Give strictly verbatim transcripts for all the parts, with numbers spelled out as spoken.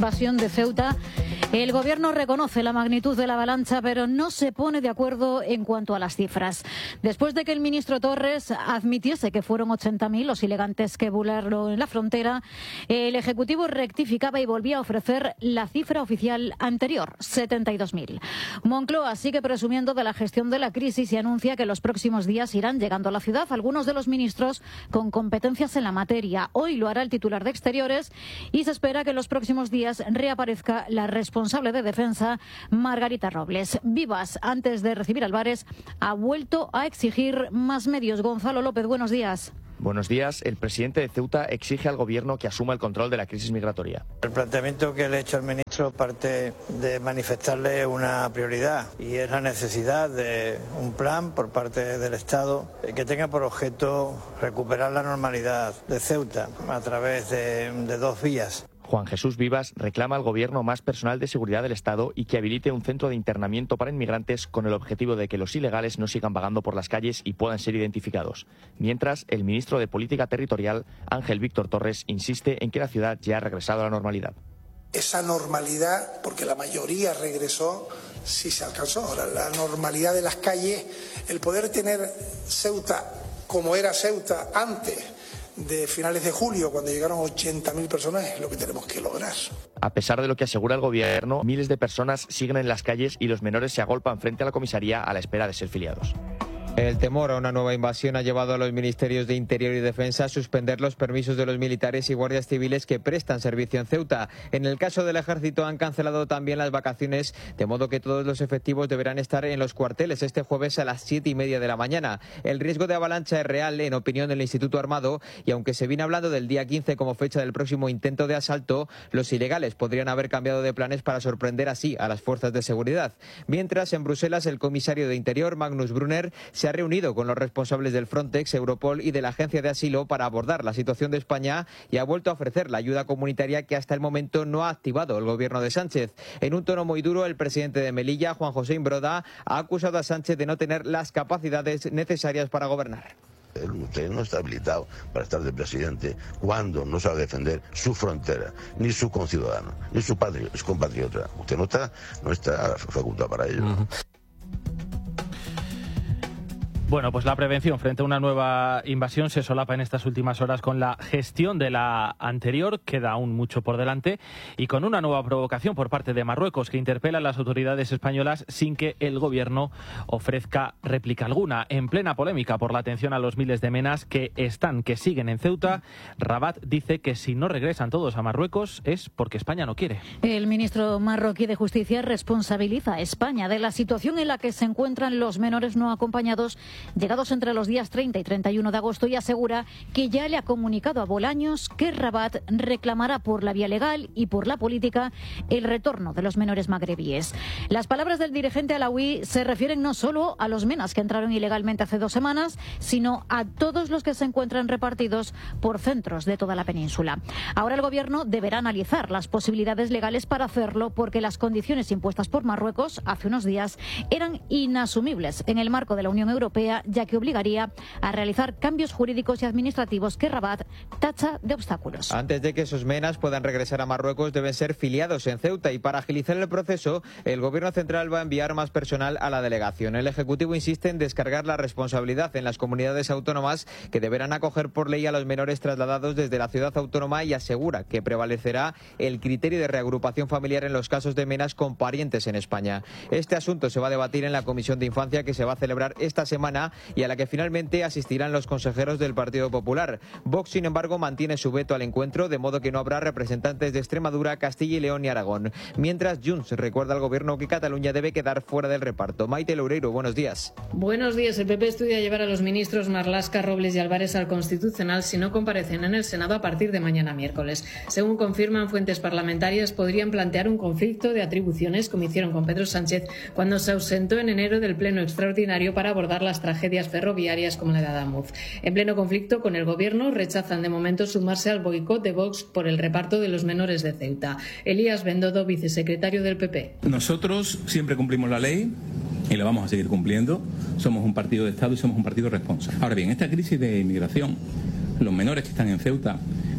invasión de Ceuta. El Gobierno reconoce la magnitud de la avalancha, pero no se pone de acuerdo en cuanto a las cifras. Después de que el ministro Torres admitiese que fueron ochenta mil los ilegantes que burlaron en la frontera, el Ejecutivo rectificaba y volvía a ofrecer la cifra oficial anterior, setenta y dos mil. Moncloa sigue presumiendo de la gestión de la crisis y anuncia que los próximos días irán llegando a la ciudad algunos de los ministros con competencias en la materia. Hoy lo hará el titular de Exteriores y se espera que en los próximos días reaparezca la responsable de Defensa, Margarita Robles. Vivas, antes de recibir a Álvarez, ha vuelto a exigir más medios. Gonzalo López, buenos días. Buenos días. El presidente de Ceuta exige al Gobierno que asuma el control de la crisis migratoria. El planteamiento que le he hecho al ministro parte de manifestarle una prioridad y es la necesidad de un plan por parte del Estado que tenga por objeto recuperar la normalidad de Ceuta a través de, de dos vías. Juan Jesús Vivas reclama al Gobierno más personal de seguridad del Estado y que habilite un centro de internamiento para inmigrantes con el objetivo de que los ilegales no sigan vagando por las calles y puedan ser identificados. Mientras, el ministro de Política Territorial, Ángel Víctor Torres, insiste en que la ciudad ya ha regresado a la normalidad. Esa normalidad, porque la mayoría regresó, sí se alcanzó. Ahora, la normalidad de las calles, el poder tener Ceuta como era Ceuta antes de finales de julio, cuando llegaron ochenta mil personas, es lo que tenemos que lograr. A pesar de lo que asegura el Gobierno, miles de personas siguen en las calles y los menores se agolpan frente a la comisaría a la espera de ser filiados. El temor a una nueva invasión ha llevado a los ministerios de Interior y Defensa a suspender los permisos de los militares y guardias civiles que prestan servicio en Ceuta. En el caso del Ejército han cancelado también las vacaciones, de modo que todos los efectivos deberán estar en los cuarteles este jueves a las siete y media de la mañana. El riesgo de avalancha es real, en opinión del Instituto Armado, y aunque se viene hablando del día quince como fecha del próximo intento de asalto, los ilegales podrían haber cambiado de planes para sorprender así a las fuerzas de seguridad. Mientras, en Bruselas, el comisario de Interior, Magnus Brunner, se ha reunido con los responsables del Frontex, Europol y de la Agencia de Asilo para abordar la situación de España y ha vuelto a ofrecer la ayuda comunitaria que hasta el momento no ha activado el gobierno de Sánchez. En un tono muy duro, el presidente de Melilla, Juan José Imbroda, ha acusado a Sánchez de no tener las capacidades necesarias para gobernar. Usted no está habilitado para estar de presidente cuando no sabe defender su frontera, ni su conciudadano, ni su patri- su compatriota. Usted no está, no está facultado para ello. Uh-huh. Bueno, pues la prevención frente a una nueva invasión se solapa en estas últimas horas con la gestión de la anterior, queda aún mucho por delante, y con una nueva provocación por parte de Marruecos que interpela a las autoridades españolas sin que el gobierno ofrezca réplica alguna. En plena polémica por la atención a los miles de menas que están, que siguen en Ceuta, Rabat dice que si no regresan todos a Marruecos es porque España no quiere. El ministro marroquí de Justicia responsabiliza a España de la situación en la que se encuentran los menores no acompañados llegados entre los días treinta y treinta y uno de agosto y asegura que ya le ha comunicado a Bolaños que Rabat reclamará por la vía legal y por la política el retorno de los menores magrebíes. Las palabras del dirigente alauí se refieren no solo a los menas que entraron ilegalmente hace dos semanas, sino a todos los que se encuentran repartidos por centros de toda la península. Ahora el gobierno deberá analizar las posibilidades legales para hacerlo porque las condiciones impuestas por Marruecos hace unos días eran inasumibles en el marco de la Unión Europea, ya que obligaría a realizar cambios jurídicos y administrativos que Rabat tacha de obstáculos. Antes de que esos menas puedan regresar a Marruecos deben ser filiados en Ceuta y para agilizar el proceso el gobierno central va a enviar más personal a la delegación. El Ejecutivo insiste en descargar la responsabilidad en las comunidades autónomas que deberán acoger por ley a los menores trasladados desde la ciudad autónoma y asegura que prevalecerá el criterio de reagrupación familiar en los casos de menas con parientes en España. Este asunto se va a debatir en la Comisión de Infancia que se va a celebrar esta semana y a la que finalmente asistirán los consejeros del Partido Popular. Vox, sin embargo, mantiene su veto al encuentro, de modo que no habrá representantes de Extremadura, Castilla y León y Aragón. Mientras, Junts recuerda al gobierno que Cataluña debe quedar fuera del reparto. Maite Loureiro, buenos días. Buenos días. El P P estudia llevar a los ministros Marlaska, Robles y Álvarez al Constitucional si no comparecen en el Senado a partir de mañana miércoles. Según confirman fuentes parlamentarias, podrían plantear un conflicto de atribuciones, como hicieron con Pedro Sánchez cuando se ausentó en enero del Pleno Extraordinario para abordar las tragedias ferroviarias como la de Adamuz. En pleno conflicto con el gobierno, rechazan de momento sumarse al boicot de Vox por el reparto de los menores de Ceuta. Elías Bendodo, vicesecretario del P P. Nosotros siempre cumplimos la ley y la vamos a seguir cumpliendo. Somos un partido de Estado y somos un partido responsable. Ahora bien, esta crisis de inmigración, los menores que están en Ceuta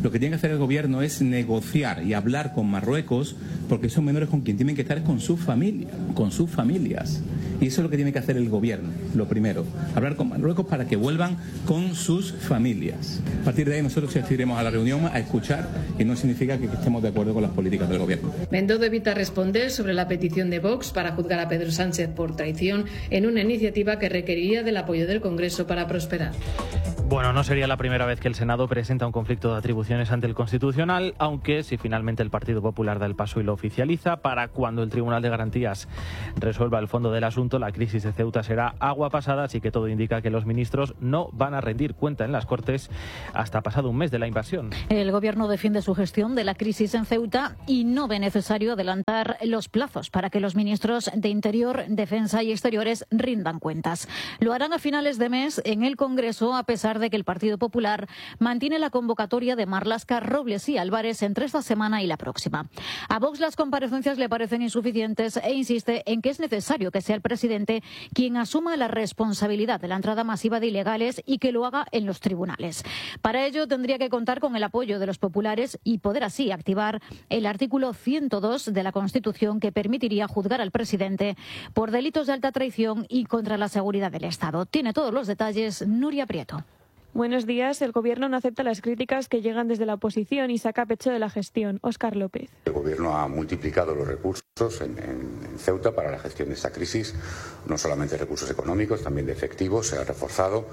Lo que tiene que hacer el gobierno es negociar y hablar con Marruecos, porque son menores con quien tienen que estar con sus familias, con sus familias. Y eso es lo que tiene que hacer el gobierno, lo primero, hablar con Marruecos para que vuelvan con sus familias. A partir de ahí nosotros asistiremos a la reunión a escuchar, y no significa que estemos de acuerdo con las políticas del gobierno. Bendodo evita responder sobre la petición de Vox para juzgar a Pedro Sánchez por traición en una iniciativa que requeriría del apoyo del Congreso para prosperar. Bueno, no sería la primera vez que el Senado presenta un conflicto de atribuciones ante el Constitucional, aunque si finalmente el Partido Popular da el paso y lo oficializa, para cuando el Tribunal de Garantías resuelva el fondo del asunto, la crisis de Ceuta será agua pasada, así que todo indica que los ministros no van a rendir cuenta en las Cortes hasta pasado un mes de la invasión. El Gobierno defiende su gestión de la crisis en Ceuta y no ve necesario adelantar los plazos para que los ministros de Interior, Defensa y Exteriores rindan cuentas. Lo harán a finales de mes en el Congreso, a pesar de que el Partido Popular mantiene la convocatoria de Marlaska, Robles y Álvarez entre esta semana y la próxima. A Vox las comparecencias le parecen insuficientes e insiste en que es necesario que sea el presidente quien asuma la responsabilidad de la entrada masiva de ilegales y que lo haga en los tribunales. Para ello tendría que contar con el apoyo de los populares y poder así activar el artículo ciento dos de la Constitución, que permitiría juzgar al presidente por delitos de alta traición y contra la seguridad del Estado. Tiene todos los detalles Nuria Prieto. Buenos días. El Gobierno no acepta las críticas que llegan desde la oposición y saca pecho de la gestión. Óscar López. El Gobierno ha multiplicado los recursos en, en, en Ceuta para la gestión de esta crisis, no solamente recursos económicos, también de efectivos, se ha reforzado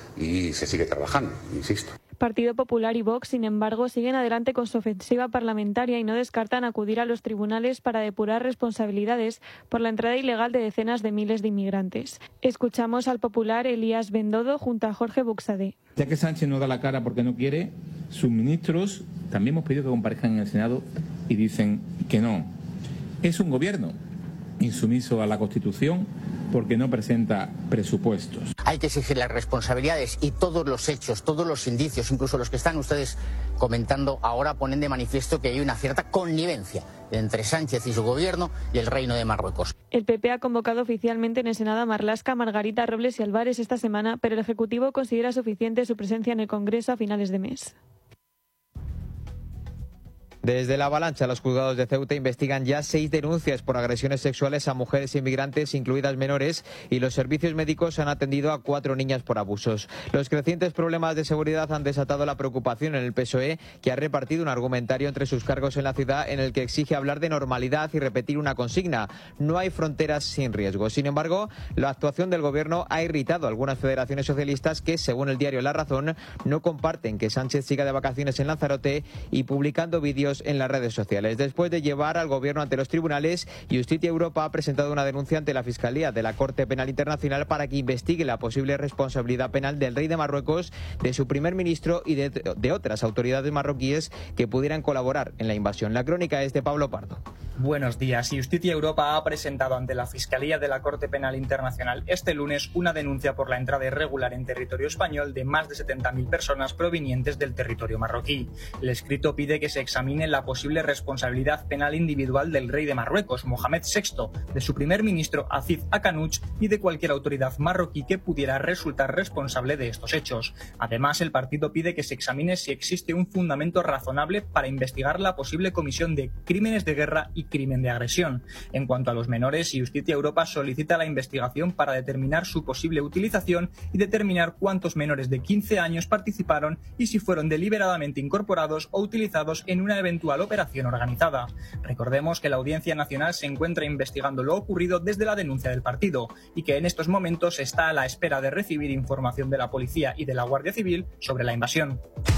y se sigue trabajando, insisto. Partido Popular y Vox, sin embargo, siguen adelante con su ofensiva parlamentaria y no descartan acudir a los tribunales para depurar responsabilidades por la entrada ilegal de decenas de miles de inmigrantes. Escuchamos al popular Elías Bendodo junto a Jorge Buxadé. Ya que Sánchez no da la cara porque no quiere, sus ministros también hemos pedido que comparezcan en el Senado y dicen que no. Es un gobierno insumiso a la Constitución porque no presenta presupuestos. Hay que exigir las responsabilidades y todos los hechos, todos los indicios, incluso los que están ustedes comentando ahora, ponen de manifiesto que hay una cierta connivencia entre Sánchez y su gobierno y el Reino de Marruecos. El P P ha convocado oficialmente en el Senado a Marlaska, Margarita Robles y Álvarez esta semana, pero el Ejecutivo considera suficiente su presencia en el Congreso a finales de mes. Desde la Avalancha, los juzgados de Ceuta investigan ya seis denuncias por agresiones sexuales a mujeres inmigrantes, incluidas menores, y los servicios médicos han atendido a cuatro niñas por abusos. Los crecientes problemas de seguridad han desatado la preocupación en el P S O E, que ha repartido un argumentario entre sus cargos en la ciudad en el que exige hablar de normalidad y repetir una consigna: no hay fronteras sin riesgo. Sin embargo, la actuación del gobierno ha irritado a algunas federaciones socialistas que, según el diario La Razón, no comparten que Sánchez siga de vacaciones en Lanzarote y publicando vídeos en las redes sociales. Después de llevar al gobierno ante los tribunales, Justicia Europa ha presentado una denuncia ante la Fiscalía de la Corte Penal Internacional para que investigue la posible responsabilidad penal del rey de Marruecos, de su primer ministro y de, de otras autoridades marroquíes que pudieran colaborar en la invasión. La crónica es de Pablo Pardo. Buenos días. Justicia Europa ha presentado ante la Fiscalía de la Corte Penal Internacional este lunes una denuncia por la entrada irregular en territorio español de más de setenta mil personas provenientes del territorio marroquí. El escrito pide que se examine la posible responsabilidad penal individual del rey de Marruecos, Mohamed sexto, de su primer ministro, Aziz Akanuch, y de cualquier autoridad marroquí que pudiera resultar responsable de estos hechos. Además, el partido pide que se examine si existe un fundamento razonable para investigar la posible comisión de crímenes de guerra y crimen de agresión. En cuanto a los menores, Justicia Europa solicita la investigación para determinar su posible utilización y determinar cuántos menores de quince años participaron y si fueron deliberadamente incorporados o utilizados en una eventual operación organizada. Recordemos que la Audiencia Nacional se encuentra investigando lo ocurrido desde la denuncia del partido y que en estos momentos está a la espera de recibir información de la Policía y de la Guardia Civil sobre la invasión.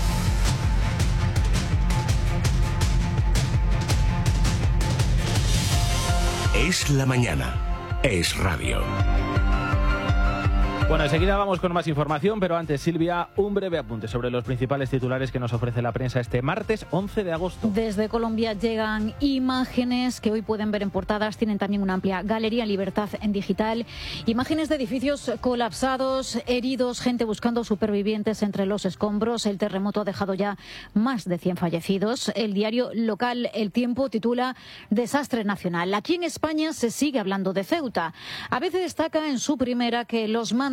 Es la mañana. Es radio. Bueno, enseguida vamos con más información, pero antes, Silvia, un breve apunte sobre los principales titulares que nos ofrece la prensa este martes once de agosto. Desde Colombia llegan imágenes que hoy pueden ver en portadas. Tienen también una amplia galería en Libertad en digital. Imágenes de edificios colapsados, heridos, gente buscando supervivientes entre los escombros. El terremoto ha dejado ya más de cien fallecidos. El diario local El Tiempo titula Desastre nacional. Aquí en España se sigue hablando de Ceuta. A veces destaca en su primera que los mandos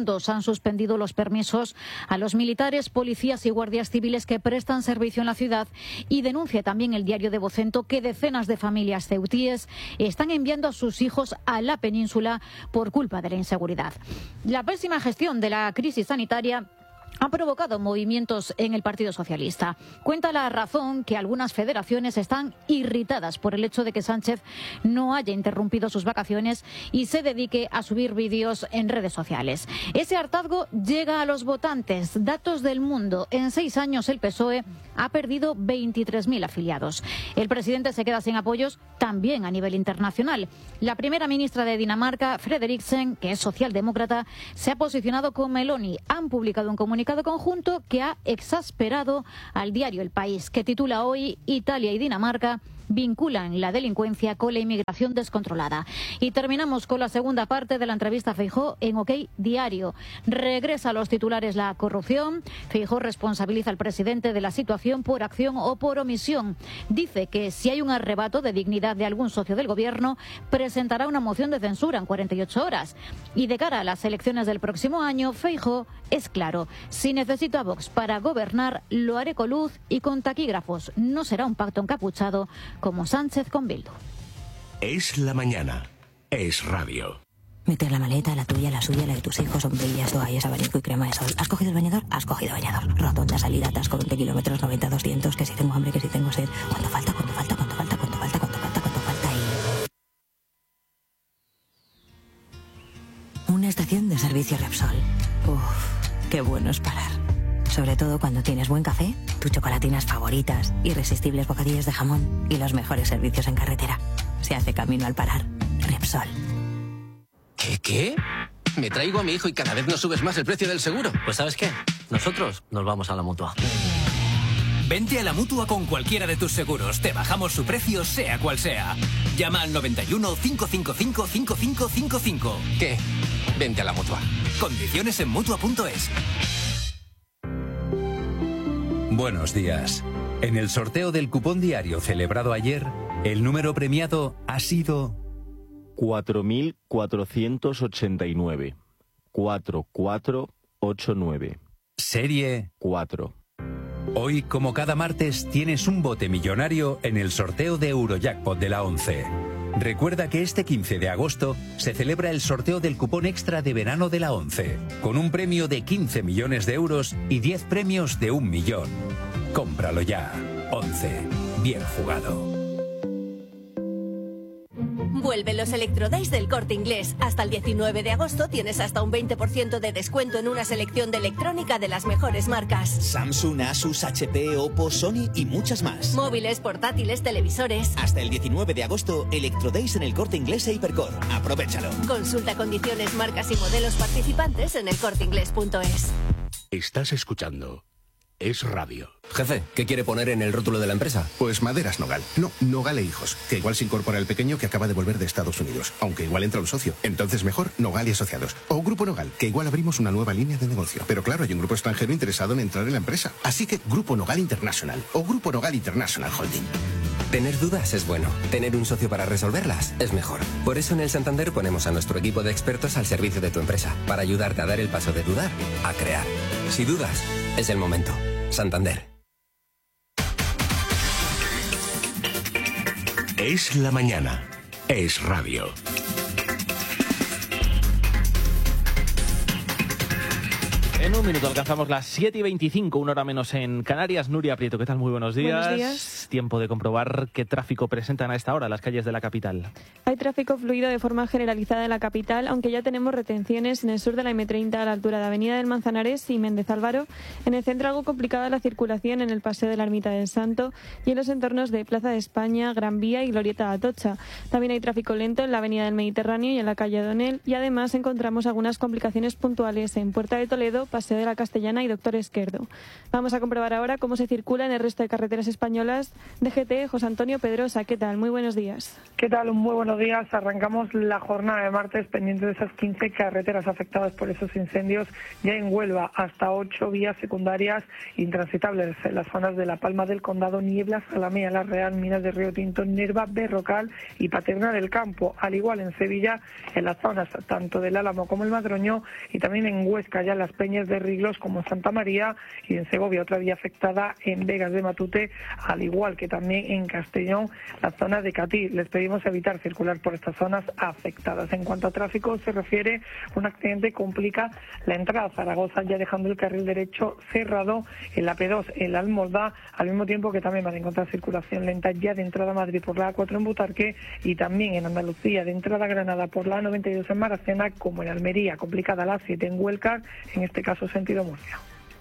comandos han suspendido los permisos a los militares, policías y guardias civiles que prestan servicio en la ciudad, y denuncia también el diario de Vocento que decenas de familias ceutíes están enviando a sus hijos a la península por culpa de la inseguridad. La pésima gestión de la crisis sanitaria ha provocado movimientos en el Partido Socialista. Cuenta La Razón que algunas federaciones están irritadas por el hecho de que Sánchez no haya interrumpido sus vacaciones y se dedique a subir vídeos en redes sociales. Ese hartazgo llega a los votantes. Datos del Mundo: en seis años el P S O E ha perdido veintitrés mil afiliados. El presidente se queda sin apoyos también a nivel internacional. La primera ministra de Dinamarca, Frederiksen, que es socialdemócrata, se ha posicionado con Meloni. Han publicado un comunicado conjunto que ha exasperado al diario El País, que titula hoy: Italia y Dinamarca vinculan la delincuencia con la inmigración descontrolada. Y terminamos con la segunda parte de la entrevista a Feijóo en OK Diario. Regresa a los titulares la corrupción. Feijóo responsabiliza al presidente de la situación por acción o por omisión. Dice que si hay un arrebato de dignidad de algún socio del gobierno, presentará una moción de censura en cuarenta y ocho horas. Y de cara a las elecciones del próximo año, Feijóo es claro: si necesito a Vox para gobernar, lo haré con luz y con taquígrafos. No será un pacto encapuchado como Sánchez con Bildu. Es la mañana. Es radio. Meter la maleta, la tuya, la suya, la de tus hijos, sombrillas, toallas, abanico y crema de sol. ¿Has cogido el bañador? Has cogido bañador. Rotonda, salida, atasco, veinte kilómetros, noventa, doscientos, que si tengo hambre, que si tengo sed. ¿Cuánto falta? ¿Cuánto falta? ¿Cuánto falta? ¿Cuánto falta? ¿Cuánto falta? ¿Cuánto falta? Y... una estación de servicio Repsol. Uf, qué bueno es parar. Sobre todo cuando tienes buen café, tus chocolatinas favoritas, irresistibles bocadillos de jamón y los mejores servicios en carretera. Se hace camino al parar. Repsol. ¿Qué, qué? Me traigo a mi hijo y cada vez nos subes más el precio del seguro. Pues ¿sabes qué? Nosotros nos vamos a la Mutua. Vente a la Mutua con cualquiera de tus seguros. Te bajamos su precio, sea cual sea. Llama al noventa y uno, cinco cinco cinco, cinco cinco cinco cinco. ¿Qué? Vente a la Mutua. Condiciones en Mutua punto es. Buenos días. En el sorteo del cupón diario celebrado ayer, el número premiado ha sido cuatro mil cuatrocientos ochenta y nueve. cuatro cuatro ocho nueve. Serie cuatro. Hoy, como cada martes, tienes un bote millonario en el sorteo de Eurojackpot de la ONCE. Recuerda que este quince de agosto se celebra el sorteo del cupón extra de verano de la ONCE, con un premio de quince millones de euros y diez premios de un millón. Cómpralo ya. ONCE. Bien jugado. Vuelven los Electrodays del Corte Inglés. Hasta el diecinueve de agosto tienes hasta un veinte por ciento de descuento en una selección de electrónica de las mejores marcas. Samsung, Asus, H P, Oppo, Sony y muchas más. Móviles, portátiles, televisores. Hasta el diecinueve de agosto, Electrodays en el Corte Inglés e Hipercor. Aprovechalo. Consulta condiciones, marcas y modelos participantes en el corte inglés punto es. Estás escuchando Es Radio. Jefe, ¿qué quiere poner en el rótulo de la empresa? Pues Maderas Nogal. No, Nogal e Hijos. Que igual se incorpora el pequeño que acaba de volver de Estados Unidos. Aunque igual entra un socio. Entonces mejor Nogal y Asociados. O Grupo Nogal, que igual abrimos una nueva línea de negocio. Pero claro, hay un grupo extranjero interesado en entrar en la empresa. Así que Grupo Nogal International. O Grupo Nogal International Holding. Tener dudas es bueno. Tener un socio para resolverlas es mejor. Por eso en el Santander ponemos a nuestro equipo de expertos al servicio de tu empresa. Para ayudarte a dar el paso de dudar a crear. Si dudas, es el momento. Santander. Es la mañana. Es radio. En un minuto alcanzamos las siete y veinticinco, una hora menos en Canarias. Nuria Prieto, ¿qué tal? Muy buenos días. Buenos días. Tiempo de comprobar qué tráfico presentan a esta hora las calles de la capital. Hay tráfico fluido de forma generalizada en la capital, aunque ya tenemos retenciones en el sur de la eme treinta a la altura de Avenida del Manzanares y Méndez Álvaro. En el centro algo complicada la circulación en el Paseo de la Ermita del Santo y en los entornos de Plaza de España, Gran Vía y Glorieta de Atocha. También hay tráfico lento en la Avenida del Mediterráneo y en la calle O'Donnell, y además encontramos algunas complicaciones puntuales en Puerta de Toledo Paseo de la Castellana y Doctor Esquerdo. Vamos a comprobar ahora cómo se circula en el resto de carreteras españolas. D G T, José Antonio Pedrosa, ¿qué tal? Muy buenos días. ¿Qué tal? Muy buenos días. Arrancamos la jornada de martes pendiente de esas quince carreteras afectadas por esos incendios. Ya en Huelva, hasta ocho vías secundarias intransitables en las zonas de La Palma del Condado, Niebla, Salamea, La Real, Minas de Río Tinto, Nerva, Berrocal y Paterna del Campo. Al igual en Sevilla, en las zonas tanto del Álamo como el Madroño, y también en Huesca, ya en las Peñas de Riglos como Santa María, y en Segovia otra vía afectada en Vegas de Matute, al igual que también en Castellón, la zona de Catí. Les pedimos evitar circular por estas zonas afectadas. En cuanto a tráfico se refiere, un accidente complica la entrada a Zaragoza, ya dejando el carril derecho cerrado en la P dos, en la Almodá, al mismo tiempo que también van a encontrar circulación lenta ya de entrada a Madrid por la A cuatro en Butarque, y también en Andalucía de entrada a Granada por la A noventa y dos en Maracena, como en Almería, complicada la A siete en Huelcar, en este caso sentido Murcia.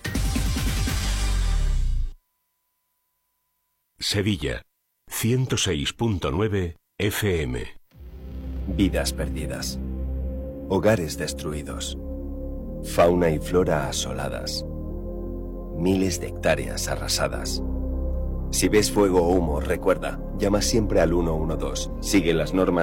Sevilla, ciento seis punto nueve F M. Vidas perdidas. Hogares destruidos. Fauna y flora asoladas. Miles de hectáreas arrasadas. Si ves fuego o humo, recuerda, llama siempre al uno uno dos. Sigue las normas